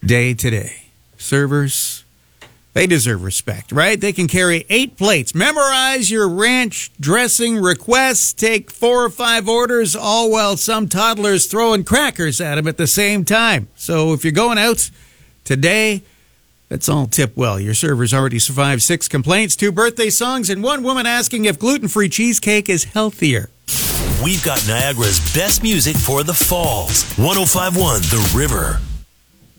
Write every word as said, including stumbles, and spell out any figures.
day today. Servers, they deserve respect, right? They can carry eight plates, memorize your ranch dressing requests, take four or five orders, all while some toddler's throwing crackers at them at the same time. So if you're going out today, let's all tip well. Your servers already survived six complaints, two birthday songs, and one woman asking if gluten-free cheesecake is healthier. We've got Niagara's best music for the falls. one oh five point one The River.